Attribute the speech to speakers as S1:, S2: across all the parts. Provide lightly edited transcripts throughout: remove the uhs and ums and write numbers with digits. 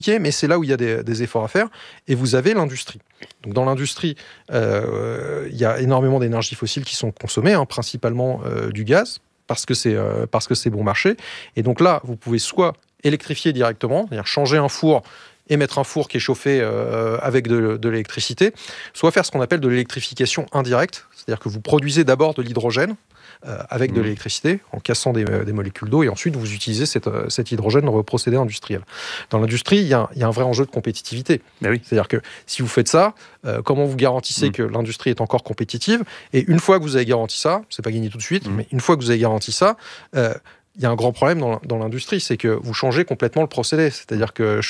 S1: mais c'est là où il y a des efforts à faire. Et vous avez l'industrie. Donc dans l'industrie, il y a énormément d'énergies fossiles qui sont consommées, principalement du gaz, parce que c'est bon marché. Et donc là, vous pouvez soit électrifier directement, c'est-à-dire changer un four et mettre un four qui est chauffé avec de l'électricité, soit faire ce qu'on appelle de l'électrification indirecte, c'est-à-dire que vous produisez d'abord de l'hydrogène avec de l'électricité, en cassant des molécules d'eau, et ensuite vous utilisez cet hydrogène dans vos procédés industriels. Dans l'industrie, il y a un vrai enjeu de compétitivité.
S2: Ben oui.
S1: C'est-à-dire que si vous faites ça, comment vous garantissez que l'industrie est encore compétitive ? Et une fois que vous avez garanti ça, c'est pas gagné tout de suite, mais une fois que vous avez garanti ça, il y a un grand problème dans l'industrie, c'est que vous changez complètement le procédé. C'est-à-dire que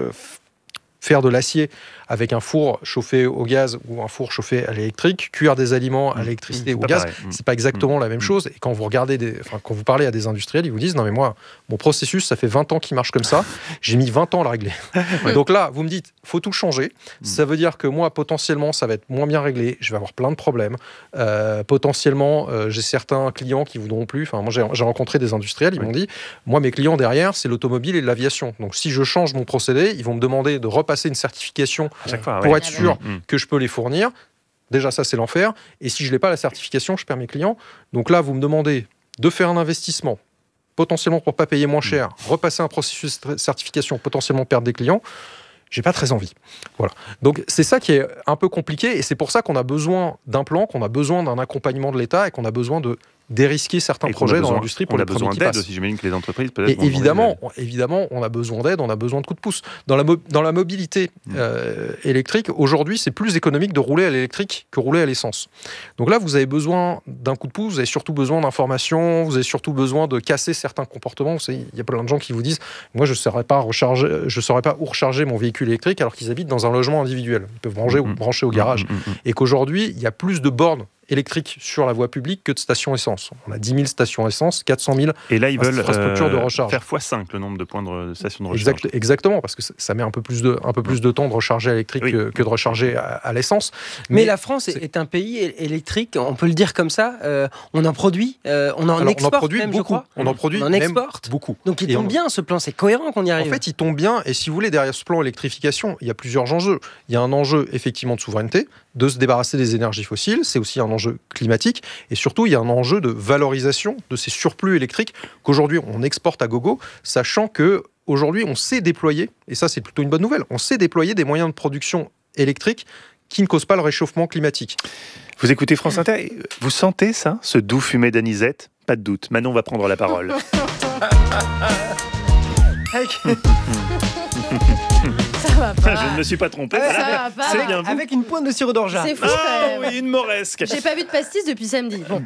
S1: faire de l'acier avec un four chauffé au gaz ou un four chauffé à l'électrique, cuire des aliments à l'électricité ou au gaz, c'est pas exactement la même chose. Et quand vous parlez à des industriels, ils vous disent « Non mais moi, mon processus, ça fait 20 ans qu'il marche comme ça, j'ai mis 20 ans à le régler. » Donc là, vous me dites « Faut tout changer. » Ça veut dire que moi, potentiellement, ça va être moins bien réglé, je vais avoir plein de problèmes. Potentiellement, j'ai certains clients qui voudront plus. Enfin, moi, j'ai rencontré des industriels, ils m'ont dit « Moi, mes clients derrière, c'est l'automobile et l'aviation. Donc si je change mon procédé, ils vont me demander de repasser une certification pour être sûr que je peux les fournir. Déjà, ça, c'est l'enfer. Et si je n'ai pas la certification, je perds mes clients. Donc là, vous me demandez de faire un investissement, potentiellement pour ne pas payer moins cher, repasser un processus de certification, potentiellement perdre des clients. J'ai pas très envie. Voilà. Donc, c'est ça qui est un peu compliqué. Et c'est pour ça qu'on a besoin d'un plan, qu'on a besoin d'un accompagnement de l'État et qu'on a besoin de dérisquer certains projets dans l'industrie pour les premiers qui passent.
S2: On a besoin d'aide aussi, j'imagine que les entreprises peut-être.
S1: Et évidemment, on a besoin d'aide, on a besoin de coups de pouce. Dans la mobilité électrique, aujourd'hui, c'est plus économique de rouler à l'électrique que rouler à l'essence. Donc là, vous avez besoin d'un coup de pouce, vous avez surtout besoin d'informations, vous avez surtout besoin de casser certains comportements. Vous savez, il y a plein de gens qui vous disent « Moi, je ne saurais pas où recharger mon véhicule électrique alors qu'ils habitent dans un logement individuel. Ils peuvent brancher au garage. » Et qu'aujourd'hui, il y a plus de bornes électriques sur la voie publique que de stations essence. On a 10 000 stations essence, 400 000
S2: et là, ils veulent
S1: infrastructures de recharge.
S2: Faire x5 le nombre de points de stations de recharge.
S1: Exactement, parce que ça met un peu plus de temps de recharger à l'électrique que de recharger à l'essence.
S3: Mais la France est un pays électrique, on peut le dire comme ça. On en produit, on en exporte même,
S1: beaucoup.
S3: Je crois.
S1: On en produit
S3: exporte
S1: beaucoup.
S3: Donc il tombe bien ce plan, c'est cohérent qu'on y arrive.
S1: En fait, il tombe bien, et si vous voulez, derrière ce plan électrification, il y a plusieurs enjeux. Il y a un enjeu effectivement de souveraineté, de se débarrasser des énergies fossiles, c'est aussi un enjeu climatique, et surtout il y a un enjeu de valorisation de ces surplus électriques qu'aujourd'hui on exporte à gogo, sachant que aujourd'hui on sait déployer, et ça c'est plutôt une bonne nouvelle, on sait déployer des moyens de production électrique qui ne causent pas le réchauffement climatique.
S2: Vous écoutez France Inter, vous sentez ça, ce doux fumet d'anisette ? Pas de doute, Manon va prendre la parole.
S4: Ça va pas.
S2: Je ne me suis pas trompé.
S4: Ça va pas.
S2: C'est bien vous.
S3: Avec une pointe de sirop d'orgeat.
S4: C'est fou quand même.
S2: Oui, une moresque.
S4: J'ai pas vu de pastis depuis samedi. Bon.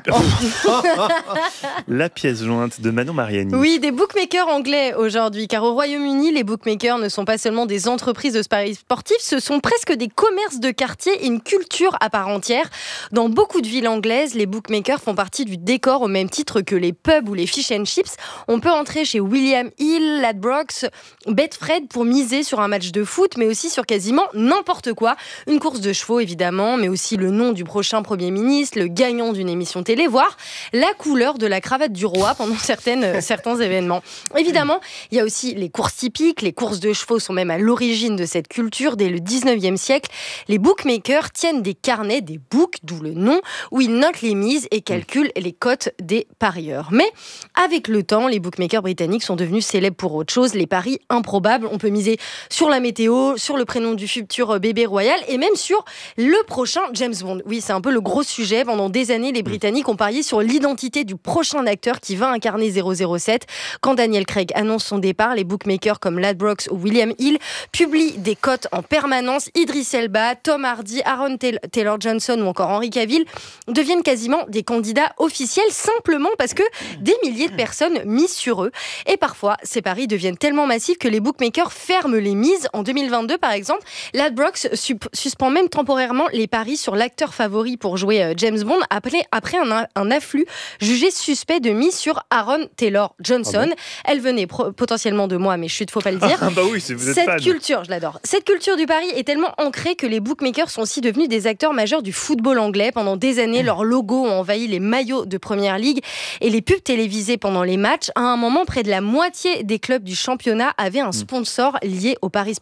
S2: La pièce jointe de Manon Mariani.
S4: Oui, des bookmakers anglais aujourd'hui, car au Royaume-Uni, les bookmakers ne sont pas seulement des entreprises de paris sportifs, ce sont presque des commerces de quartier et une culture à part entière. Dans beaucoup de villes anglaises, les bookmakers font partie du décor au même titre que les pubs ou les fish and chips. On peut entrer chez William Hill, Ladbrokes, Betfred pour miser sur un match de foot, mais aussi sur quasiment n'importe quoi. Une course de chevaux, évidemment, mais aussi le nom du prochain Premier ministre, le gagnant d'une émission télé, voire la couleur de la cravate du roi pendant certains événements. Évidemment, il y a aussi les courses typiques. Les courses de chevaux sont même à l'origine de cette culture. Dès le 19e siècle, les bookmakers tiennent des carnets, des books, d'où le nom, où ils notent les mises et calculent les cotes des parieurs. Mais avec le temps, les bookmakers britanniques sont devenus célèbres pour autre chose, les paris improbables. On peut miser sur la météo, sur le prénom du futur bébé royal et même sur le prochain James Bond. Oui, c'est un peu le gros sujet. Pendant des années, les Britanniques ont parié sur l'identité du prochain acteur qui va incarner 007. Quand Daniel Craig annonce son départ, les bookmakers comme Ladbrokes ou William Hill publient des cotes en permanence. Idris Elba, Tom Hardy, Aaron Taylor-Johnson ou encore Henry Cavill deviennent quasiment des candidats officiels simplement parce que des milliers de personnes misent sur eux. Et parfois, ces paris deviennent tellement massifs que les bookmakers ferment les mises. En 2022, par exemple, Ladbrokes suspend même temporairement les paris sur l'acteur favori pour jouer James Bond après un afflux jugé suspect de mise sur Aaron Taylor Johnson. Elle venait potentiellement de moi, mais chut, faut pas le dire.
S2: Bah oui, vous êtes fan.
S4: Je l'adore. Cette culture du pari est tellement ancrée que les bookmakers sont aussi devenus des acteurs majeurs du football anglais. Pendant des années, leurs logos ont envahi les maillots de Première Ligue et les pubs télévisées pendant les matchs. À un moment, près de la moitié des clubs du championnat avaient un sponsor lié au paris